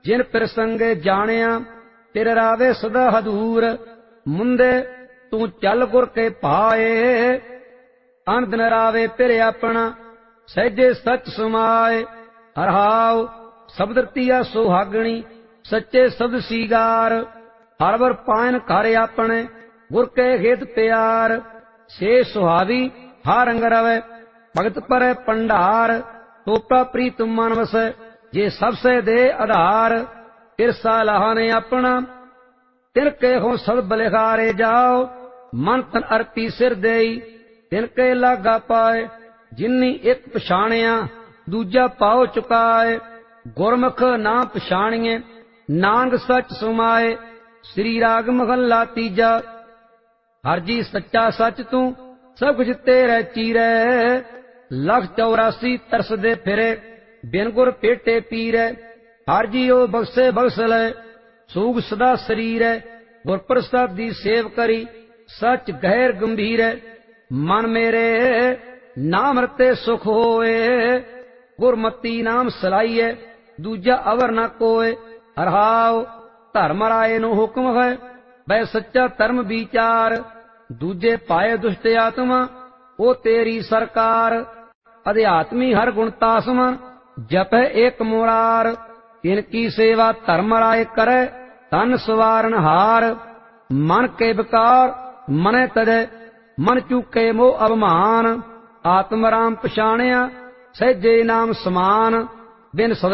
जिन प्रसंगे जानिया तेरे रावे सदा हदूर। मुंदे तू चल गुर के पाए, अन दिन रावे फिर अपना सहजे सच समाए। हरहाव शब्द रतिया सुहागणी सच्चे शब्द सीगार। हर वर पायन घर अपने गुर के खेत प्यार। से सुहावी हर अंग रवे भगत पर भंडार। टोपा प्रीत मन वस जे सबसे दे आधार। तिरसा लाहा ने अपना तिनके हो सब बलिहारे जाओ। मन तन अर्पी सिर देई तिनके लागा पाए। जिन्नी एक पछाणिया दूजा पाओ चुकाए। गुरमुख ना पछाणिए नानक सच सुमाए। श्री राग महला तीजा। हर जी सच्चा सच तू सब कुछ तेरे चीरे। लख 84 तरस दे फिरे बिन गुर पेटे पीरे। हर जी ओ बख्शे बख्श ले सूग सदा शरीर। गुर प्रसाद दी सेव करी सच गहर गंभीर। मन मेरे नाम रते सुख होए। गुरमती नाम सलाइए दूजा अवर न कोय। हरहाव धर्म राय नो हुक्म है वै सच्चा धर्म विचार। दूजे पाए दुष्ट आत्मा ओ तेरी सरकार। अध्यात्मी हर गुण तासमा जप एक मुरार। इनकी सेवा धर्म राय करे तन सवारन हार। मन के विकार मने तजे मन चूके मोह अभिमान। आत्म राम पछाणिया सहजे नाम समान। बिन